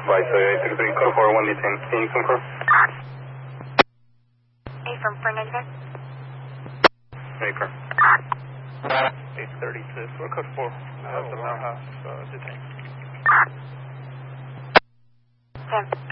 Right, so 863, code 41, detain. Can you confirm? Affirm for negative. Affirm. 836, we're code 4. The Mel House, detain. 10.